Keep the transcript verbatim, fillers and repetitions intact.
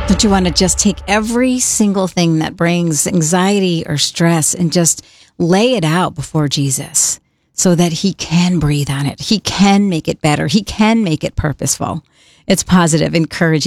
Don't you want to just take every single thing that brings anxiety or stress and just lay it out before Jesus so that he can breathe on it? He can make it better. He can make it purposeful. It's positive, encouraging.